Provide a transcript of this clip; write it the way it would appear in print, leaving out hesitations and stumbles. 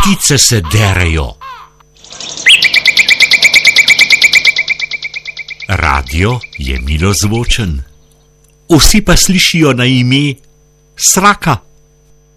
ptice se derejo. Radio je milozvočen. Vsi pa slišijo na ime Sraka.